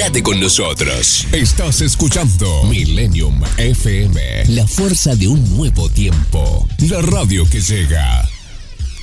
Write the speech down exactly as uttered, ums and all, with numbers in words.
Quédate con nosotros. Estás escuchando Millennium F M, la fuerza de un nuevo tiempo. La radio que llega.